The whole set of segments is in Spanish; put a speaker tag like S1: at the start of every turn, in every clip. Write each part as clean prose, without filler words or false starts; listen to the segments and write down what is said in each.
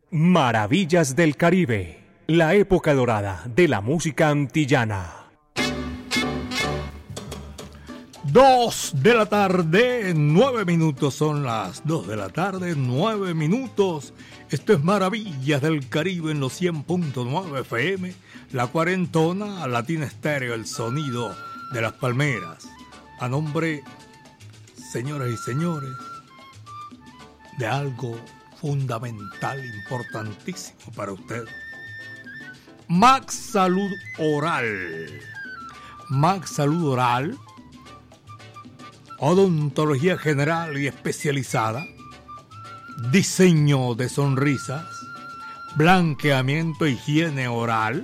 S1: Maravillas del Caribe, la época dorada de la música antillana.
S2: 2 de la tarde, 9 minutos, son las 2 de la tarde, 9 minutos. Esto es Maravillas del Caribe en los 100.9 FM, la cuarentona, Latina Estéreo, el sonido de las palmeras. A nombre, señoras y señores, de algo fundamental, importantísimo para usted. Max Salud Oral. Max Salud Oral, odontología general y especializada, diseño de sonrisas, blanqueamiento e higiene oral.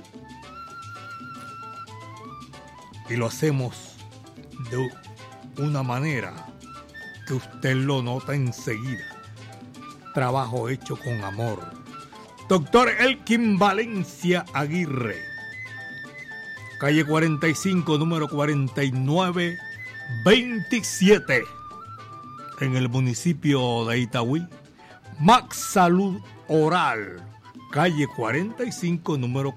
S2: Y lo hacemos de una manera que usted lo nota enseguida. Trabajo hecho con amor. Doctor Elkin Valencia Aguirre, calle 45, número 4927, en el municipio de Itagüí. Max Salud Oral, calle 45, número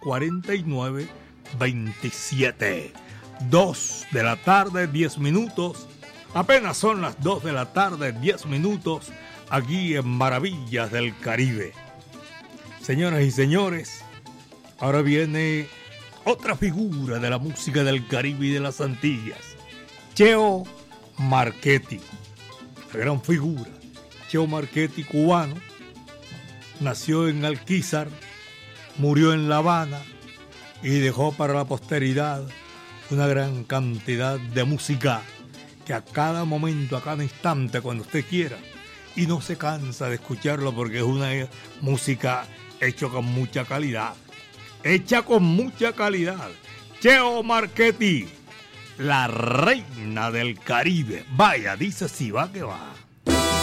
S2: 4927. 2 de la tarde, 10 minutos. Apenas son las 2 de la tarde, 10 minutos, aquí en Maravillas del Caribe. Señoras y señores, ahora viene otra figura de la música del Caribe y de las Antillas. Cheo Marchetti, la gran figura. Cheo Marchetti, cubano, nació en Alquizar, murió en La Habana y dejó para la posteridad una gran cantidad de música que a cada momento, a cada instante, cuando usted quiera, y no se cansa de escucharlo porque es una música hecha con mucha calidad. Hecha con mucha calidad. Cheo Marchetti, la reina del Caribe. Vaya, dice si va que va.